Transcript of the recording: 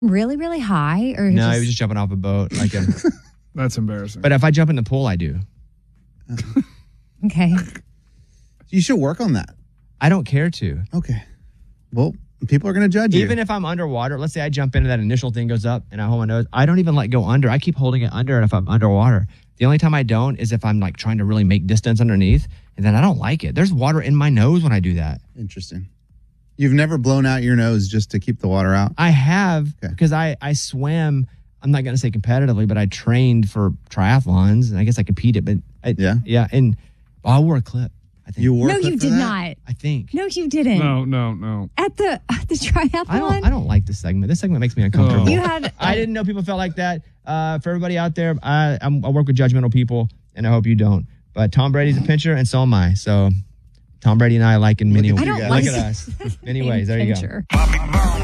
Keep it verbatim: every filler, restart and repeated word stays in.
Really, really high? Or No, just... he was just jumping off a boat. Like a, That's embarrassing. But if I jump in the pool, I do. Okay. You should work on that. I don't care to. Okay. Well, people are going to judge you. Even if I'm underwater, let's say I jump into that initial thing goes up and I hold my nose. I don't even let go under. I keep holding it under if I'm underwater. The only time I don't is if I'm like trying to really make distance underneath, and then I don't like it. There's water in my nose when I do that. Interesting. You've never blown out your nose just to keep the water out? I have Okay. because I, I swam. I'm not going to say competitively, but I trained for triathlons, and I guess I competed. But I, Yeah? yeah, and I wore a clip. I think You wore No, a clip you for did that? not. I think. No, you didn't. no, no, no. At the at the triathlon? I don't. I don't like this segment. This segment makes me uncomfortable. Oh. You had... I didn't know people felt like that. Uh, for everybody out there, I I'm, I work with judgmental people, and I hope you don't. But Tom Brady's a pincher, and so am I. So Tom Brady and I like in many Look ways. at you I don't guys. Look like at us. Many ways. There you go. Pincher.